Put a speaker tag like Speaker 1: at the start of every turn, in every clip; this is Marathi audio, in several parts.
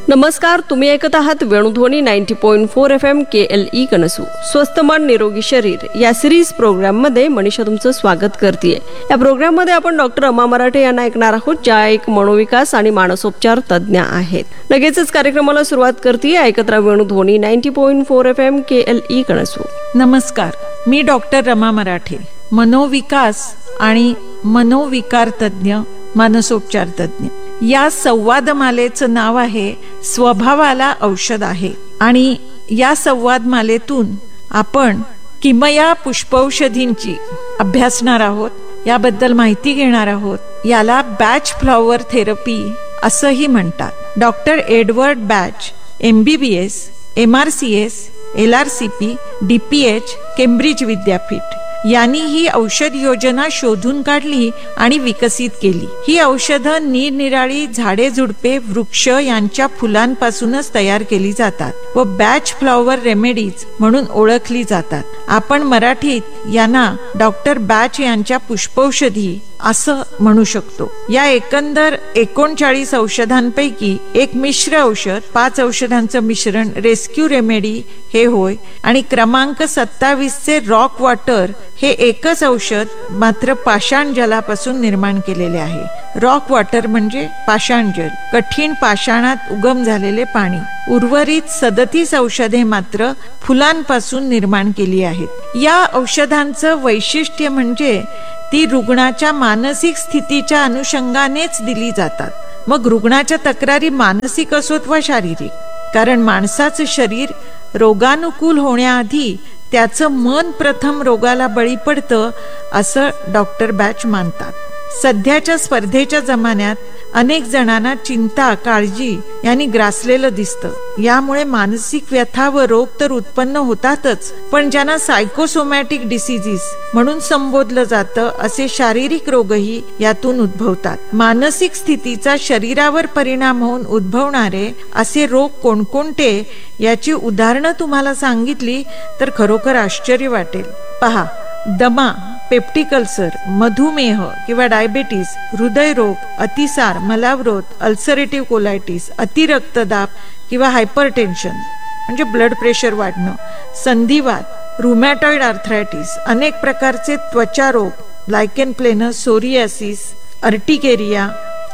Speaker 1: नमस्कार, तुम्ही ऐकत आहात वेणुध्वनी 90.4 FM KLE कनसू. स्वस्थ मन निरोगी शरीर या सिरीज प्रोग्राम मध्ये मनीषा तुमचं स्वागत करतेय. या प्रोग्राम मध्ये आपण डॉक्टर रमा मराठे यांना ऐकणार आहोत, ज्या एक मनोविकास आणि मानसोपचार तज्ज्ञ आहेत. लगेचच कार्यक्रमाला सुरुवात करतेय. ऐकत राहा वेणुध्वनी 90.4 FM KLE कनसू.
Speaker 2: नमस्कार, मी डॉक्टर रमा मराठे, मनोविकास आणि मनोविकार तज्ज्ञ, मानसोपचार तज्ज्ञ. या संवादमालेचं नाव आहे स्वभावाला औषध आहे. आणि या संवादमालेतून आपण किमया पुष्पौषधींची अभ्यासणार आहोत, याबद्दल माहिती घेणार आहोत. याला बॅच फ्लॉवर थेरपी असंही म्हणतात. Doctor Edward batch MBBS, MRCS, LRCP, DPH, Cambridge विद्यापीठ यांनी ही औषध योजना शोधून काढली आणि विकसित केली. ही औषधं निरनिराळी झाडे, झुडपे, वृक्ष यांच्या फुलांपासूनच तयार केली जातात व बॅच फ्लॉवर रेमेडीज म्हणून ओळखली जातात. आपण मराठीत यांना डॉक्टर बॅच यांच्या पुष्पौषधी असं म्हणू शकतो. या एकंदर 39 औषधांपैकी एक मिश्र औषध, 5 औषधांचं मिश्रण रेस्क्यू रेमेडी हे होय. आणि क्रमांक 27 रॉक वॉटर हे एकच औषध मात्र पाषाण जलापासून निर्माण केलेले आहे. रॉक वॉटर म्हणजे पाषाण जल, कठीण पाषाणात उगम झालेले पाणी. उर्वरित 37 औषधे मात्र फुलांपासून निर्माण केली आहेत. या औषधांचं वैशिष्ट्य म्हणजे ती रुग्णाच्या मानसिक स्थितीच्या अनुषंगानेच दिली जातात. मग रुग्णाच्या तक्रारी मानसिक असोत वा शारीरिक, कारण माणसाचं शरीर रोगानुकूल होण्याआधी त्याचं मन प्रथम रोगाला बळी पडतं असं डॉक्टर बॅच मानतात. सध्याच्या स्पर्धेच्या जमान्यात अनेक जणांना चिंता, काळजी यांनी ग्रासलेलं दिसतं. यामुळे मानसिक व्यथा व रोग तर उत्पन्न होतातच, पण ज्यांना सायकोसोमॅटिक डिसीजेस म्हणून संबोधलं जातं असे शारीरिक रोगही यातून उद्भवतात. मानसिक स्थितीचा शरीरावर परिणाम होऊन उद्भवणारे असे रोग कोणकोणते याची उदाहरणं तुम्हाला सांगितली तर खरोखर आश्चर्य वाटेल. पहा, दमा, पेप्टिक अल्सर, मधुमेह किंवा डायबेटीस, हृदयरोग, अतिसार, मलावरोध, अल्सरेटिव्ह कोलायटिस, अतिरक्तदाब किंवा हायपरटेन्शन म्हणजे ब्लड प्रेशर वाढणं, संधिवात, रुमॅटॉइड आर्थरायटिस, अनेक प्रकारचे त्वचा रोग, लायकेन प्लेनस, सोरियासिस, अर्टिकेरिया,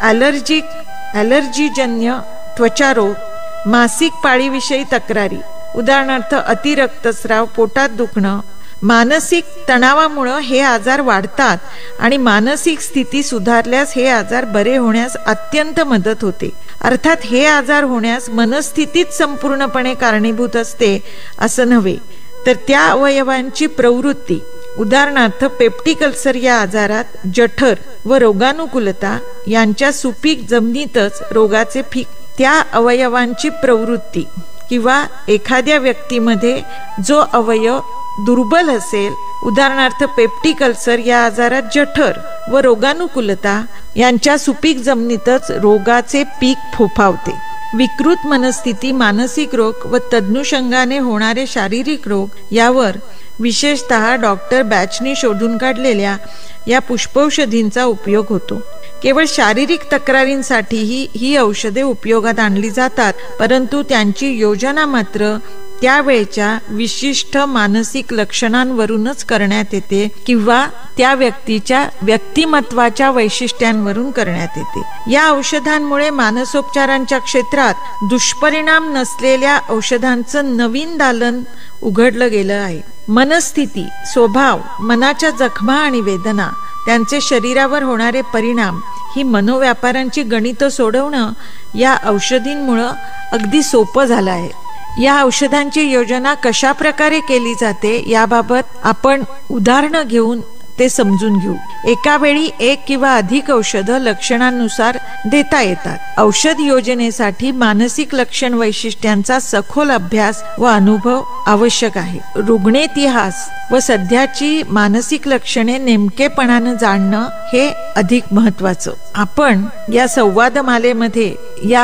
Speaker 2: ॲलर्जीजन्य त्वचा रोग, मासिक पाळीविषयी तक्रारी, उदाहरणार्थ अतिरक्तस्राव, पोटात दुखणं. मानसिक तणावामुळे हे आजार वाढतात आणि मानसिक स्थिती सुधारल्यास हे आजार बरे होण्यास अत्यंत मदत होते. अर्थात हे आजार होण्यास मनस्थितीच संपूर्णपणे कारणीभूत असते असं नव्हे, तर त्या अवयवांची प्रवृत्ती. उदाहरणार्थ पेप्टिक अल्सर या आजारात जठर व रोगानुकूलता यांच्या सुपीक जमिनीतच रोगाचे पीक. त्या अवयवांची प्रवृत्ती किंवा एखाद्या व्यक्तीमध्ये जो अवयव दुर्बल असेल, उदाहरणार्थ पेप्टिक अल्सर या आजारात जठर व रोगानुकूलता यांच्या सुपीक जमिनीतच रोगाचे पीक फोफावते. विकृत मनस्थिती, मानसिक रोग व तदनुषंगाने होणारे शारीरिक रोग यावर विशेषतः डॉक्टर बॅचनी शोधून काढलेल्या या पुष्पौषधींचा उपयोग होतो. केवळ शारीरिक तक्रारींसाठीही ही औषधे उपयोगात आणली जातात, परंतु त्यांची योजना मात्र त्यावेळच्या विशिष्ट मानसिक लक्षणांवरूनच करण्यात येते किंवा त्या व्यक्तीच्या व्यक्तिमत्वाच्या वैशिष्ट्यांवरून करण्यात येते. या औषधांमुळे मानसोपचारांच्या क्षेत्रात दुष्परिणाम नसलेल्या औषधांचं नवीन दालन उघडलं गेलं आहे. मनस्थिती, स्वभाव, मनाच्या जखमा आणि वेदना, त्यांचे शरीरावर होणारे परिणाम ही मनोव्यापारांची गणितं सोडवणं या औषधींमुळं अगदी सोपं झालं आहे. या औषधांची योजना कशा प्रकारे केली जाते याबाबत आपण उदाहरणं घेऊन ते समजून घेऊ. एका वेळी एक किंवा अधिक औषधं लक्षणांनुसार देता येतात. औषध योजनेसाठी मानसिक लक्षण वैशिष्ट्यांचा सखोल अभ्यास व अनुभव आवश्यक आहे. रुग्णेतिहास व सध्याची मानसिक लक्षणे नेमकेपणानं जाणणं हे अधिक महत्वाचं. आपण या संवादमालेमध्ये या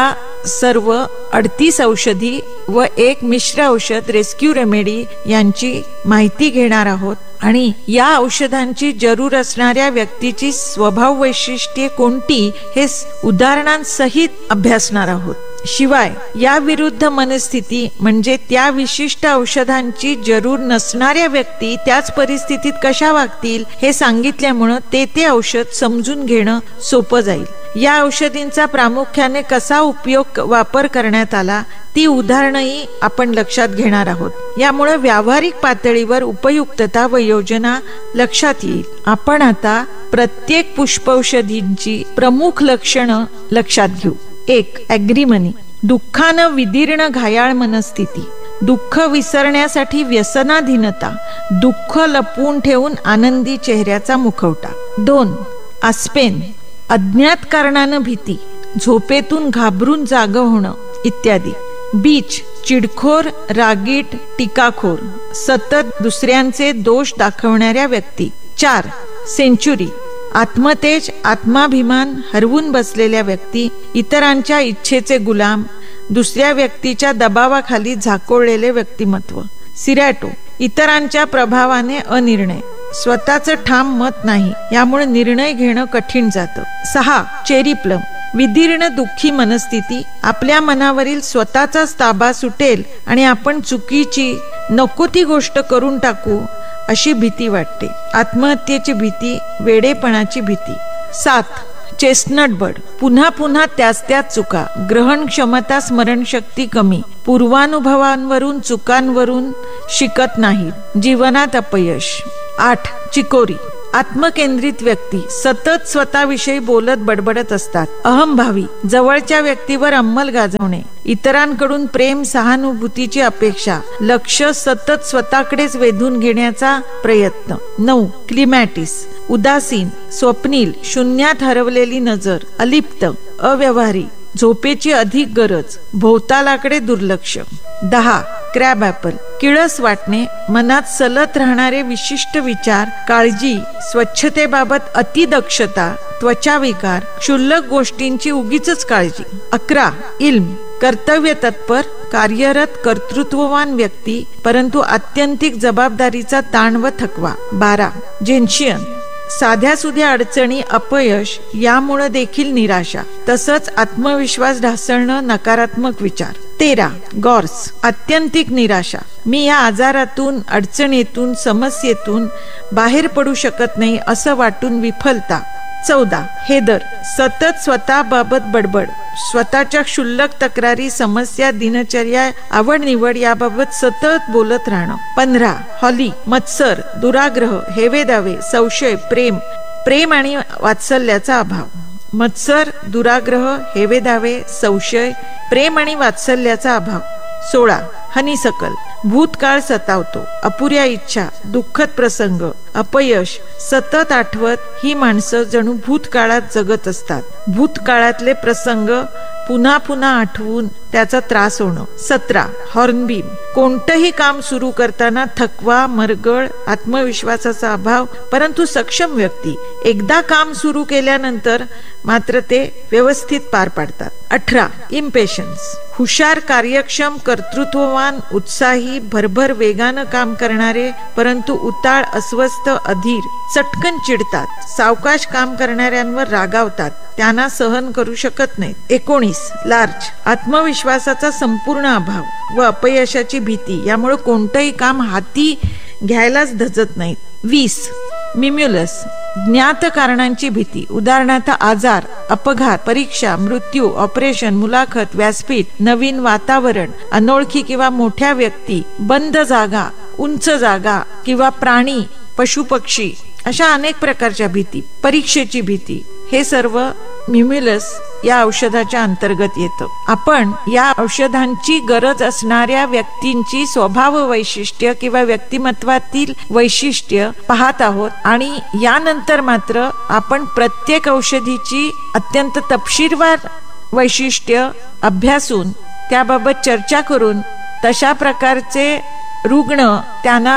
Speaker 2: सर्व 38 औषधी व एक मिश्र औषध रेस्क्यू रेमेडी यांची माहिती घेणार आहोत आणि या औषधांची जरूर असणाऱ्या व्यक्तीची स्वभाव वैशिष्ट्ये कोणती हे उदाहरणांसहित अभ्यासणार आहोत. शिवाय या विरुद्ध मनस्थिती म्हणजे त्या विशिष्ट औषधांची जरूर नसणाऱ्या व्यक्ती त्याच परिस्थितीत कशा वागतील हे सांगितल्यामुळे ते औषध समजून घेणं सोपं जाईल. या औषधींचा प्रामुख्याने कसा उपयोग वापर करण्यात आला ती उदाहरणही आपण लक्षात घेणार आहोत. यामुळे व्यावहारिक पातळीवर उपयुक्तता व योजना लक्षात येईल. आपण आता प्रत्येक पुष्पौषधींची प्रमुख लक्षणं लक्षात घेऊ. 1. ॲग्रीमनी, दुःखानं विदीर्ण घायाळ मनस्थिती, दुःख विसरण्यासाठी व्यसनाधीनता, दुःख लपवून ठेवून आनंदी चेहऱ्याचा मुखवटा. 2. आस्पेन, अज्ञात कारणानं भीती, झोपेतून घाबरून जागं होणं इत्यादी. बीच, चिडखोर, रागीट, टीकाखोर, सतत दुसऱ्यांचे दोष दाखवणाऱ्या व्यक्ती. 4. सेंचुरी, आत्मतेज, आत्माभिमान हरवून बसलेल्या व्यक्ती, इतरांच्या इच्छेचे गुलाम, दुसऱ्या व्यक्तीच्या दबावाखाली झाकोळलेले व्यक्तिमत्व. सिरॅटो, इतरांच्या प्रभावाने अनिर्णय, स्वतःचं ठाम मत नाही, यामुळे निर्णय घेणं कठीण जातं. 6. चेरी प्लम, विदीर्ण दुःखी मनस्थिती, आपल्या मनावरील स्वतःचाच ताबा सुटेल आणि आपण चुकीची नको ती गोष्ट करून टाकू अशी भीती वाटते. आत्महत्येची भीती, वेडेपणाची भीती. 7. चेस्टनट बर्ड, पुन्हा पुन्हा त्याच चुका, ग्रहण क्षमता, स्मरणशक्ती कमी, पूर्वानुभवांवरून चुकांवरून शिकत नाही, जीवनात अपयश. 8. चिकोरी, आत्मकेंद्रित व्यक्ती, सतत स्वतःविषयी बोलत बडबडत असतात. अहंभावी, जवळच्या व्यक्तीवर अंमल गाजवणे, इतरांकडून प्रेम सहानुभूतीची अपेक्षा, लक्ष सतत स्वतःकडेच वेधून घेण्याचा प्रयत्न. 9. क्लिमॅटिस, उदासीन, स्वप्नील, शून्यात हरवलेली नजर, अलिप्त, अव्यवहारी, झोपेची अधिक गरज, भोवतालाकडे दुर्लक्ष. 10. क्रॅब ॲपल, किळस वाटणे, मनात सलत राहणारे विशिष्ट विचार, काळजी, स्वच्छतेबाबत अतिदक्षता, त्वचा विकार, क्षुल्लक गोष्टींची उगीचच काळजी. 11. इल्म, कर्तव्य तत्पर, कार्यरत, कर्तृत्ववान व्यक्ती, परंतु आत्यंतिक जबाबदारीचा ताण व थकवा. 12. जेन्शियन, साध्या सुध्या अडचणी, अपयश, यामुळे देखील निराशा, तसंच आत्मविश्वास ढासळणं, नकारात्मक विचार. 13. गॉर्स, आत्यंतिक निराशा, मी या आजारातून, अडचणीतून, समस्येतून बाहेर पडू शकत नाही असं वाटून विफलता. 14. हेदर, सतत स्वतःबाबत बडबड, स्वतःच्या क्षुल्लक तक्रारी, समस्या, दिनचर्या, आवड निवड याबाबत सतत बोलत राहणं. 15. हॉली, मत्सर, दुराग्रह, हेवेदावे, संशय, प्रेम आणि वात्सल्याचा अभाव. मत्सर, दुराग्रह, हेवेदावे, संशय, प्रेम आणि वात्सल्याचा अभाव. 16. हनीसकल, भूतकाळ सतावतो, अपुऱ्या इच्छा, दुःखद प्रसंग, अपयश सतत आठवत ही माणसं जणू भूतकाळात जगत असतात. भूतकाळातले प्रसंग पुन्हा पुन्हा आठवून त्याचा त्रास होणं. 17. हॉर्नबीम, कोणतंही काम सुरू करताना थकवा, मरगळ, आत्मविश्वासाचा अभाव, परंतु सक्षम व्यक्ती एकदा काम सुरू केल्यानंतर मात्र ते व्यवस्थित पार पाडतात. 18. इम्पेशन्स, हुशार, कार्यक्षम, कर्तृत्ववान, उत्साही, भरभर वेगानं काम करणारे, परंतु उताळ, अस्वस्थ, अधीर, चटकन चिडतात, सावकाश काम करणाऱ्यांवर रागावतात, त्यांना सहन करू शकत नाहीत. 19. लार्ज, आत्मविश्वासाचा संपूर्ण अभाव व अपयशाची भीती, यामुळे कोणतंही काम हाती घ्यायलाच धजत नाहीत. 20. मिम्युलस, ज्ञात कारणांची भीती, उदाहरणार्थ आजार, अपघात, परीक्षा, मृत्यू, ऑपरेशन, मुलाखत, व्यासपीठ, नवीन वातावरण, अनोळखी किंवा मोठ्या व्यक्ती, बंद जागा, उंच जागा किंवा प्राणी, पशुपक्षी, अशा अनेक प्रकारच्या भीती. परीक्षेची भीती, हे सर्व मिम्युलस या औषधाच्या अंतर्गत येतं. आपण या औषधांची गरज असणाऱ्या व्यक्तींची स्वभाव वैशिष्ट्य किंवा व्यक्तिमत्वातील वैशिष्ट्य पाहत आहोत आणि यानंतर मात्र आपण प्रत्येक औषधीची अत्यंत तपशीलवार वैशिष्ट्य अभ्यासून त्याबाबत चर्चा करून तशा प्रकारचे रुग्ण त्यांना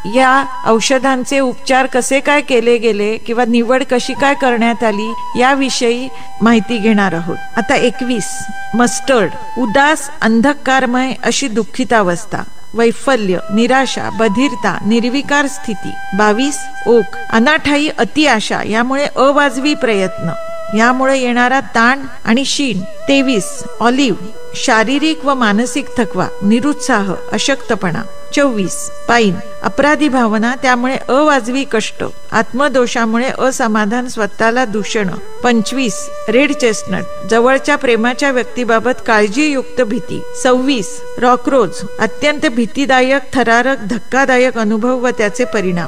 Speaker 2: या औषधांचे उपचार कसे काय केले गेले किंवा निवड कशी काय करण्यात आली याविषयी माहिती घेणार आहोत. आता 21 मस्टर्ड, उदास अंधकारमय अशी दुःखित अवस्था, वैफल्य, निराशा, बधिरता, निर्विकार स्थिती. 22 ओक, अनाठायी अति आशा, यामुळे अवाजवी प्रयत्न, यामुळे येणारा ताण आणि शीण. 23 ऑलिव्ह, शारीरिक व मानसिक थकवा, निरुत्साह, अशक्तपणा. 24 पाईन, अपराधी भावना, त्यामुळे अवाजवी कष्ट, आत्मदोषामुळे असमाधान, स्वतःला दूषण. 25 रेड चेस्टनट, जवळच्या प्रेमाच्या व्यक्तीबाबत काळजीयुक्त भीती. 26 रॉकरोज, अत्यंत भीतीदायक, थरारक, धक्कादायक अनुभव व त्याचे परिणाम.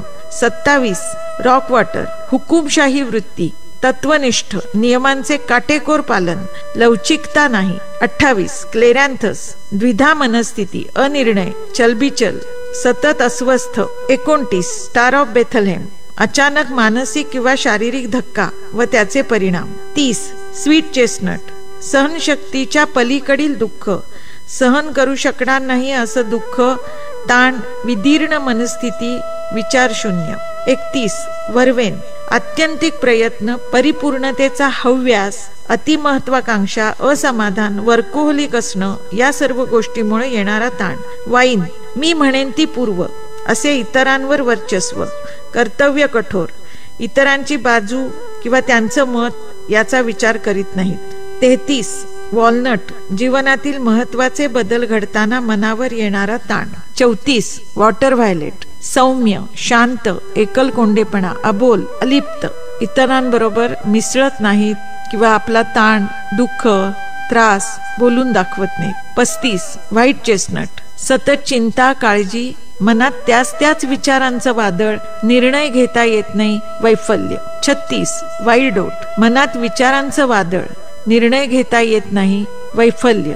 Speaker 2: 27 रॉक वॉटर, हुकुमशाही वृत्ती, तत्वनिष्ठ, नियमांचे काटेकोर पालन, लवचिकता नाही. 28 क्लेरॅन्थस, द्विधा मनस्थिती, अनिर्णय, चलबिचल, सतत अस्वस्थ. 29 स्टार ऑफ बेथलहेम, अचानक मानसिक किंवा शारीरिक धक्का व त्याचे परिणाम. 30 स्वीट चेस्टनट, सहनशक्तीच्या पलीकडील दुःख, सहन करू शकणार नाही असं दुःख, ताण, विदीर्ण मनस्थिती, विचारशून्य. 31 वर्वेन, आत्यंतिक प्रयत्न, परिपूर्णतेचा हव्यास, अतिमहत्वाकांक्षा, असमाधान, वर्कोहोलिक असणं, या सर्व गोष्टीमुळे येणारा ताण. वाईन, मी म्हणेन ती पूर्व, असे इतरांवर वर्चस्व, कर्तव्य कठोर, इतरांची बाजू किंवा त्यांचं मत याचा विचार करीत नाहीत. 33 वॉलनट, जीवनातील महत्वाचे बदल घडताना मनावर येणारा ताण. 34 वॉटर व्हायलेट, सौम्य, शांत, एकलकोंडेपणा, अबोल, अलिप्त, इतरांबरोबर मिसळत नाहीत किंवा आपला ताण, दुःख, त्रास बोलून दाखवत नाहीत. 35 व्हाईट चेस्टनट, सतत चिंता, काळजी, मनात त्याच विचारांचं वादळ, निर्णय घेता येत नाही, वैफल्य. 36 वाईल्ड ओट, मनात विचारांचं वादळ, निर्णय घेता येत नाही, वैफल्य.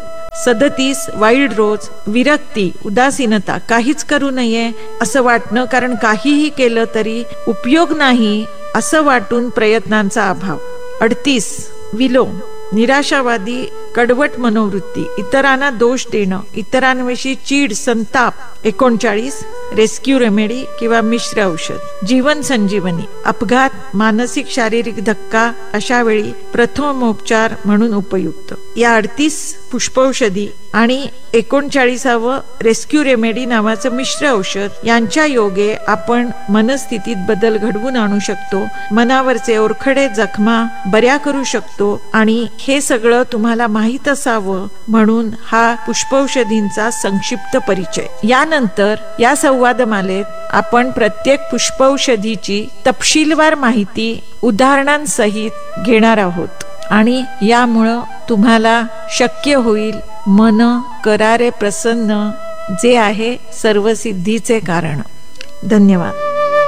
Speaker 2: 37 वाईल्ड रोज, विरक्ती, उदासीनता, काहीच करू नये असं वाटणं, कारण काहीही केलं तरी उपयोग नाही असं वाटून प्रयत्नांचा अभाव. 38 विलो, निराशावादी, कडवट मनोवृत्ती, इतरांना दोष देणं, इतरांविषयी चीड, संताप. 39 रेस्क्यू रेमेडी किंवा मिश्र औषध, जीवन संजीवनी, अपघात, मानसिक शारीरिक धक्का, अशा वेळी प्रथमोपचार म्हणून उपयुक्त. या 38 पुष्पौषधी आणि 39व रेस्क्यू रेमेडी नावाचं मिश्र औषध यांच्या योगे आपण मनस्थितीत बदल घडवून आणू शकतो, मनावरचे ओरखडे जखमा बऱ्या करू शकतो. आणि हे सगळं तुम्हाला माहीत असावं म्हणून हा पुष्पौषधींचा संक्षिप्त परिचय. यानंतर या संवादमालेत आपण प्रत्येक पुष्पौषधीची तपशीलवार माहिती उदाहरणांसहित घेणार आहोत आणि यामुळं तुम्हाला शक्य होईल मन करारे प्रसन्न, जे आहे सर्व सिद्धीचे कारण. धन्यवाद.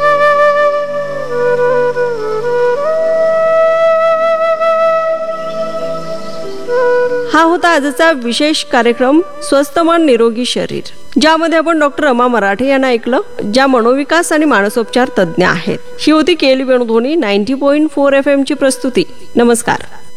Speaker 1: हा होता आजचा विशेष कार्यक्रम स्वस्थ मन निरोगी शरीर, ज्यामध्ये आपण डॉक्टर रमा मराठे यांना ऐकलं, ज्या मनोविकास आणि मानसोपचार तज्ज्ञ आहेत. ही होती केली वेणुध्वनी 90.4 FM ची प्रस्तुती. नमस्कार.